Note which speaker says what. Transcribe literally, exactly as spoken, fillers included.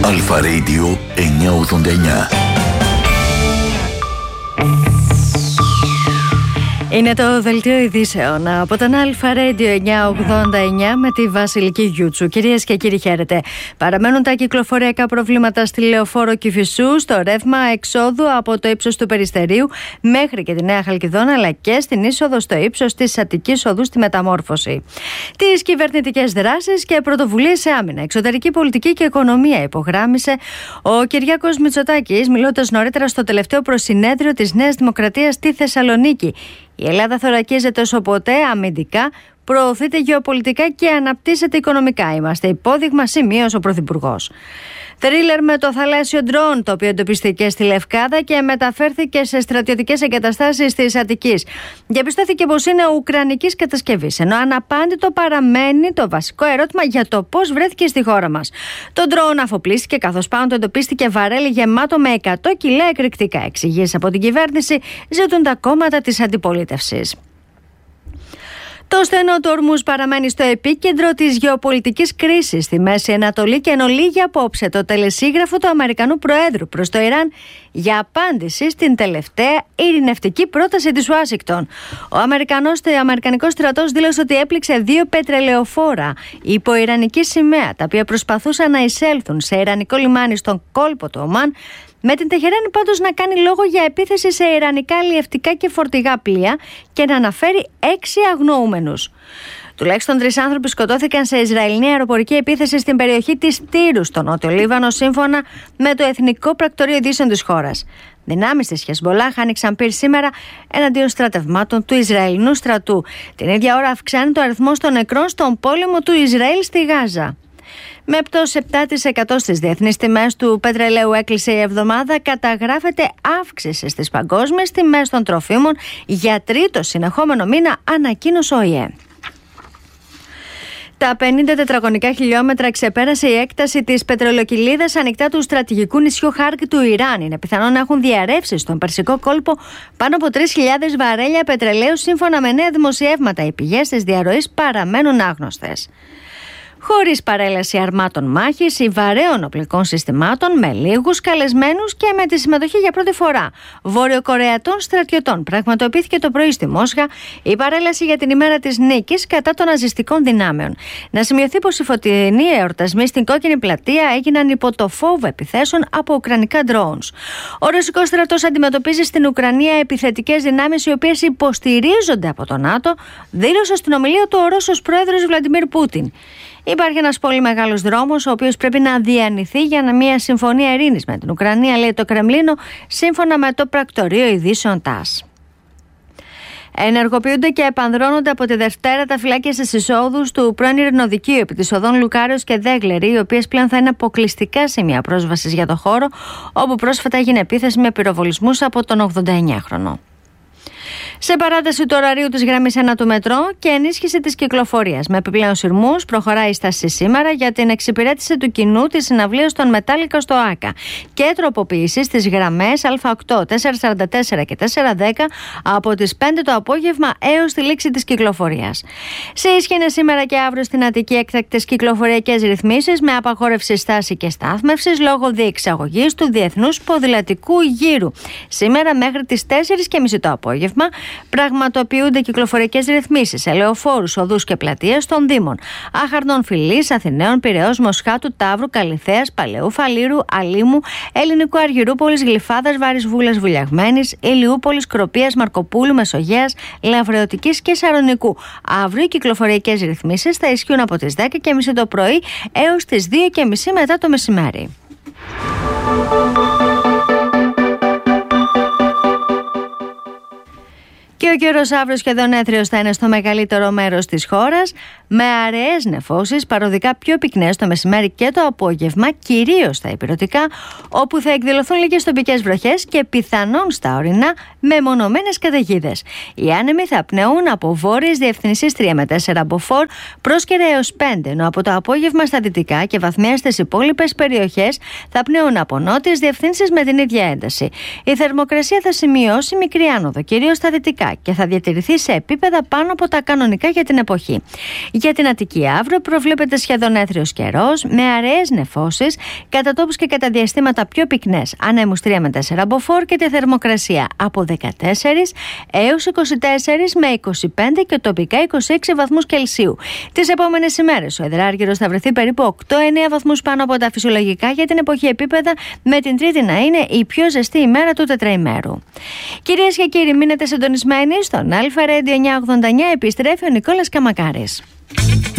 Speaker 1: Αλφα Radio εννιακόσια ογδόντα εννιά.
Speaker 2: Είναι το δελτίο ειδήσεων από τον Αλφα Radio εννιακόσια ογδόντα εννιά με τη Βασιλική Γιούτσου. Κυρίες και κύριοι, χαίρετε. Παραμένουν τα κυκλοφοριακά προβλήματα στη Λεωφόρο Κηφισού, στο ρεύμα εξόδου από το ύψος του Περιστερίου μέχρι και τη Νέα Χαλκιδόνα, αλλά και στην είσοδο στο ύψος της Αττικής Οδού στη Μεταμόρφωση. Τις κυβερνητικές δράσεις και πρωτοβουλίες σε άμυνα, εξωτερική πολιτική και οικονομία υπογράμμισε ο Κυριάκος Μητσοτάκης, μιλώντας νωρίτερα στο τελευταίο προσυνέδριο της Νέας Δημοκρατίας στη Θεσσαλονίκη. Η Ελλάδα θωρακίζεται όσο ποτέ αμυντικά, προωθείται γεωπολιτικά και αναπτύσσεται οικονομικά. Είμαστε υπόδειγμα, σημείωσε ο Πρωθυπουργός. Θρίλερ με το θαλάσσιο ντρόν, το οποίο εντοπίστηκε στη Λευκάδα και μεταφέρθηκε σε στρατιωτικές εγκαταστάσεις της Αττικής. Διαπιστώθηκε πως είναι ουκρανικής κατασκευής, ενώ αναπάντητο παραμένει το βασικό ερώτημα για το πώς βρέθηκε στη χώρα μας. Το ντρόν αφοπλίστηκε, καθώς πάνω του εντοπίστηκε βαρέλι γεμάτο με εκατό κιλά εκρηκτικά. Εξηγήσεις από την κυβέρνηση ζητούν τα κόμματα της αντιπολίτευσης. Το στενό του Ορμούζ παραμένει στο επίκεντρο της γεωπολιτικής κρίσης στη Μέση Ανατολή και εν ολίγη απόψε το τελεσίγραφο του Αμερικανού Προέδρου προς το Ιράν για απάντηση στην τελευταία ειρηνευτική πρόταση της Ουάσιγκτον. Ο Αμερικανός, ο Αμερικανικός στρατός δήλωσε ότι έπληξε δύο πετρελαιοφόρα υπό ιρανική σημαία, τα οποία προσπαθούσαν να εισέλθουν σε ιρανικό λιμάνι στον κόλπο του Ομάν, με την Τεχεράνη πάντως να κάνει λόγο για επίθεση σε ιρανικά αλλιευτικά και φορτηγά πλοία και να αναφέρει έξι αγνοούμενους. Τουλάχιστον τρεις άνθρωποι σκοτώθηκαν σε Ισραηλινή αεροπορική επίθεση στην περιοχή της Τύρου, στο Νότιο Λίβανο, σύμφωνα με το Εθνικό Πρακτορείο Ειδήσεων της χώρας. Δυνάμεις της Χεσμολάχ άνοιξαν πυρ σήμερα εναντίον στρατευμάτων του Ισραηλινού στρατού. Την ίδια ώρα αυξάνεται ο αριθμός των νεκρών στον πόλεμο του Ισραήλ στη Γάζα. Με πτώση επτά τοις εκατό στις διεθνείς τιμές του πετρελαίου έκλεισε η εβδομάδα, καταγράφεται αύξηση στις παγκόσμιες τιμές των τροφίμων για τρίτο συνεχόμενο μήνα, ανακοίνωσε ο ΟΗΕ. Τα πενήντα τετραγωνικά χιλιόμετρα ξεπέρασε η έκταση της πετρελοκυλίδας ανοιχτά του στρατηγικού νησιού Χάρκ του Ιράν. Είναι πιθανό να έχουν διαρρεύσει στον Περσικό κόλπο πάνω από τρεις χιλιάδες βαρέλια πετρελαίου, σύμφωνα με νέα δημοσιεύματα. Οι πηγές της διαρροής παραμένουν άγνωστες. Χωρίς παρέλαση αρμάτων μάχης ή βαρέων οπλικών συστημάτων, με λίγους καλεσμένους και με τη συμμετοχή για πρώτη φορά Βορειοκορεατών στρατιωτών, πραγματοποιήθηκε το πρωί στη Μόσχα η παρέλαση για την ημέρα της νίκης κατά των ναζιστικών δυνάμεων. Να σημειωθεί πως οι φωτεινοί εορτασμοί στην Κόκκινη Πλατεία έγιναν υπό το φόβο επιθέσεων από ουκρανικά drones. Ο ρωσικός στρατός αντιμετωπίζει στην Ουκρανία επιθετικές δυνάμεις οι οποίες υποστηρίζονται από το ΝΑΤΟ, δήλωσε στην ομιλία του ο Ρώσος πρόεδρος Βλαντιμίρ Πούτιν. Υπάρχει ένας πολύ μεγάλος δρόμος, ο οποίος πρέπει να διανυθεί για μια συμφωνία ειρήνης με την Ουκρανία, λέει το Κρεμλίνο, σύμφωνα με το πρακτορείο ειδήσεων ΤΑΣ. Ενεργοποιούνται και επανδρώνονται από τη Δευτέρα τα φυλάκια στις εισόδους του πρώην ειρηνοδικείου επί της οδών Λουκάριος και Δέγλερη, οι οποίες πλέον θα είναι αποκλειστικά σημεία πρόσβασης για το χώρο, όπου πρόσφατα έγινε επίθεση με πυροβολισμούς από τον ογδονταεννιάχρονο. Σε παράταση του ωραρίου της γραμμής ένα του μετρό και ενίσχυση της κυκλοφορίας με επιπλέον σειρμούς, προχωράει η στάση σήμερα για την εξυπηρέτηση του κοινού της συναυλίας των Μετάλλικα στο ΆΚΑ και τροποποίηση στις γραμμές Α8, τετρακόσια σαράντα τέσσερα και τετρακόσια δέκα από τις πέντε το απόγευμα έως τη λήξη της κυκλοφορίας. Σε ίσχυ είναι σήμερα και αύριο στην Αττική έκτακτες κυκλοφοριακές ρυθμίσεις με απαγόρευση στάση και στάθμευσης λόγω διεξαγωγής του Διεθνούς Ποδηλατικού Γύρου. Σήμερα μέχρι τις τέσσερις και μισή το απόγευμα πραγματοποιούνται κυκλοφοριακές ρυθμίσεις σε λεωφόρους, οδούς και πλατείες των Δήμων Άχαρδων, Φυλής, Αθηναίων, Πειραιώς, Μοσχάτου, Ταύρου, Καλιθέας, Παλαιού, Φαλήρου, Αλήμου, Ελληνικού Αργυρούπολης, Γλυφάδας, Βάρης Βούλας, Βουλιαγμένης, Ηλιούπολης, Κροπίας, Μαρκοπούλου, Μεσογείας, Λαβρεωτικής και Σαρονικού. Αύριο οι κυκλοφοριακές ρυθμίσεις θα ισχύουν από τις δέκα και μισή το πρωί έως τις δύο και μισή μετά το μεσημέρι. Και ο καιρός αύριο σχεδόν έθριος θα είναι στο μεγαλύτερο μέρος της χώρας, με αραιές νεφώσεις, παροδικά πιο πυκνές το μεσημέρι και το απόγευμα, κυρίως στα ηπειρωτικά, όπου θα εκδηλωθούν λίγες τοπικές βροχές και πιθανόν στα ορεινά μεμονωμένες καταιγίδες. Οι άνεμοι θα πνέουν από βόρειες διευθυνσίες τρία με τέσσερα μποφόρ, πρόσκαιρα έως πέντε, ενώ από το απόγευμα στα δυτικά και βαθμία στις υπόλοιπες περιοχές θα πνέουν από νότιες διευθύνσεις με την ίδια ένταση. Η θερμοκρασία θα σημειώσει μικρή άνοδο, κυρίως στα δυτικά, και θα διατηρηθεί σε επίπεδα πάνω από τα κανονικά για την εποχή. Για την Αττική αύριο προβλέπεται σχεδόν έθριος καιρός με αραιές νεφώσεις, κατά τόπους και κατά διαστήματα πιο πυκνές, ανέμους τρία με τέσσερα μποφόρ και τη θερμοκρασία από δεκατέσσερα έως είκοσι τέσσερα με είκοσι πέντε και τοπικά είκοσι έξι βαθμούς Κελσίου. Τις επόμενες ημέρες ο υδράργυρος θα βρεθεί περίπου οκτώ με εννέα βαθμούς πάνω από τα φυσιολογικά για την εποχή επίπεδα, με την Τρίτη να είναι η πιο ζεστή ημέρα του τετραημέρου. Κυρίες και κύριοι, μείνετε συντονισμένοι στον Αλφα Radio εννιακόσια ογδόντα εννιά. Επιστρέφει ο Νικόλας Καμακάρης.